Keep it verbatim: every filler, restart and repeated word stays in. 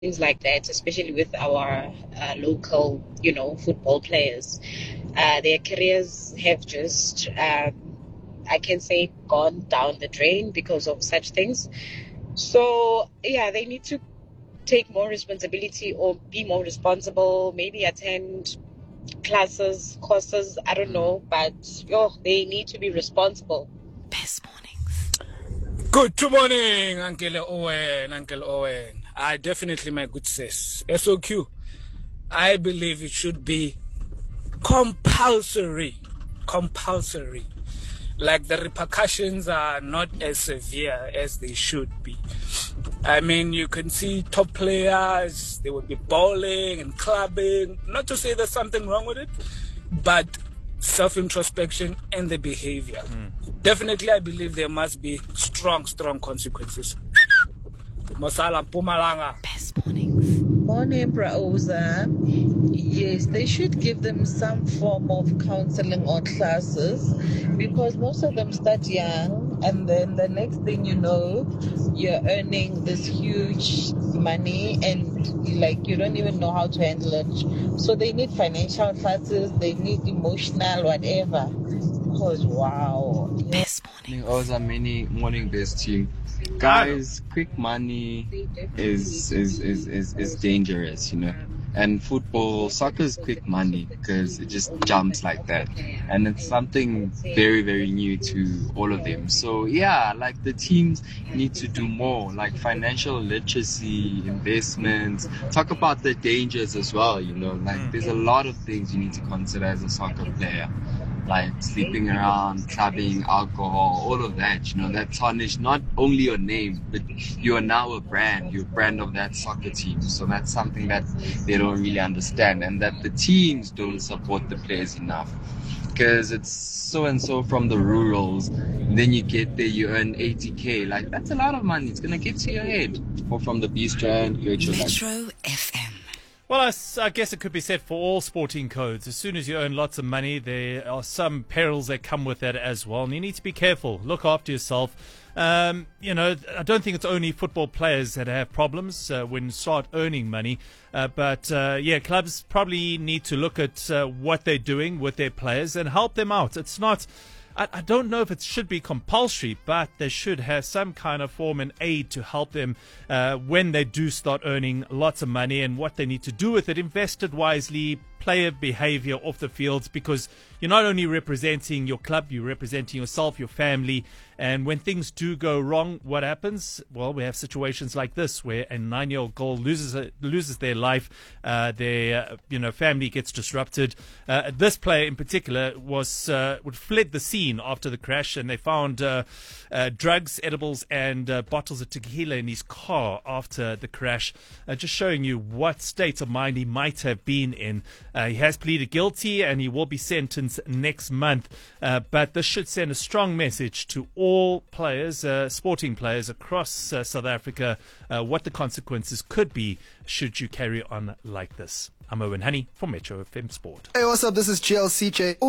things like that, especially with our uh, local, you know, football players. Uh, their careers have just, um, I can say, gone down the drain because of such things. So, yeah, they need to take more responsibility or be more responsible, maybe attend classes, courses, I don't know, but yo, they need to be responsible. Best mornings. Good morning, Uncle Owen, Uncle Owen. I definitely, my good sis. S O Q, I believe it should be compulsory. Compulsory. Like the repercussions are not as severe as they should be. I mean, you can see top players, they would be bowling and clubbing. Not to say there's something wrong with it, but self-introspection and the behavior. Mm. Definitely, I believe there must be strong, strong consequences. Masala Pumalanga. Best mornings. Morning, Braoza. Yes, they should give them some form of counseling or classes because most of them start young, and then the next thing you know, you're earning this huge money and like you don't even know how to handle it. So they need financial classes, they need emotional, whatever. Because wow. Best morning. Oza many morning best team. Guys, quick money is is, is, is is dangerous, you know. And football, soccer is quick money because it just jumps like that. And it's something very, very new to all of them. So yeah, like the teams need to do more, like financial literacy, investments, talk about the dangers as well, you know, like there's a lot of things you need to consider as a soccer player. Like sleeping around, clubbing, alcohol, all of that, you know, that tarnish not only your name, but you are now a brand, you're a brand of that soccer team. So that's something that they don't really understand, and that the teams don't support the players enough. Because it's so and so from the rurals, then you get there, you earn eighty K. Like, that's a lot of money. It's going to get to your head. Or from the bistro and Metro F M. Well, I, I guess it could be said for all sporting codes. As soon as you earn lots of money, there are some perils that come with that as well. And you need to be careful. Look after yourself. Um, you know, I don't think it's only football players that have problems uh, when you start earning money. Uh, but, uh, yeah, clubs probably need to look at uh, what they're doing with their players and help them out. It's not... I, I don't know if it should be compulsory, but they should have some kind of form and aid to help them uh, when they do start earning lots of money, and what they need to do with it. Invest it wisely, player behavior off the fields, because you're not only representing your club, you're representing yourself, your family. And when things do go wrong, what happens? Well, we have situations like this where a nine-year-old girl loses a, loses their life, uh, their uh, you know family gets disrupted. Uh, this player in particular was uh, would fled the scene after the crash, and they found uh, uh, drugs, edibles, and uh, bottles of tequila in his car after the crash. Uh, just showing you what state of mind he might have been in. Uh, he has pleaded guilty, and he will be sentenced next month. Uh, but this should send a strong message to all all players, uh, sporting players across uh, South Africa, uh, what the consequences could be should you carry on like this. I'm Owen Honey for Metro F M Sport. Hey, what's up? This is G L C J.